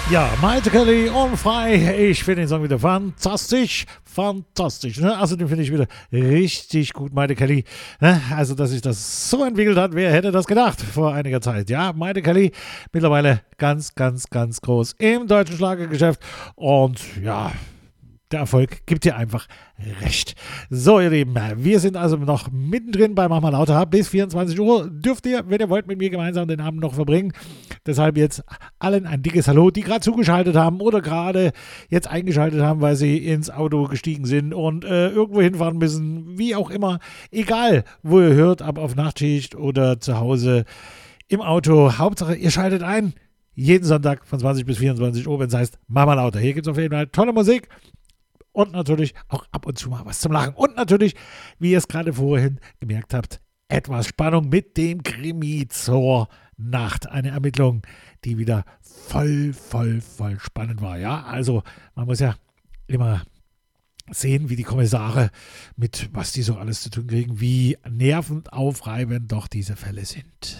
Ja, Maite Kelly, unfrei. Ich finde den Song wieder fantastisch. Fantastisch. Ne? Also den finde ich wieder richtig gut, Maite Kelly. Ne? Also, dass sich das so entwickelt hat, wer hätte das gedacht vor einiger Zeit. Ja, Maite Kelly mittlerweile ganz, ganz, ganz groß im deutschen Schlagergeschäft. Und ja, der Erfolg gibt dir einfach recht. So, ihr Lieben, wir sind also noch mittendrin bei Mach mal lauter. Bis 24 Uhr dürft ihr, wenn ihr wollt, mit mir gemeinsam den Abend noch verbringen. Deshalb jetzt allen ein dickes Hallo, die gerade zugeschaltet haben oder gerade jetzt eingeschaltet haben, weil sie ins Auto gestiegen sind und irgendwo hinfahren müssen, wie auch immer. Egal, wo ihr hört, ob auf Nachtschicht oder zu Hause im Auto. Hauptsache, ihr schaltet ein. Jeden Sonntag von 20 bis 24 Uhr, wenn es heißt Mach mal lauter. Hier gibt es auf jeden Fall tolle Musik. Und natürlich auch ab und zu mal was zum Lachen. Und natürlich, wie ihr es gerade vorhin gemerkt habt, etwas Spannung mit dem Krimi zur Nacht. Eine Ermittlung, die wieder voll spannend war. Ja, also man muss ja immer sehen, wie die Kommissare mit was die so alles zu tun kriegen, wie nervenaufreibend doch diese Fälle sind.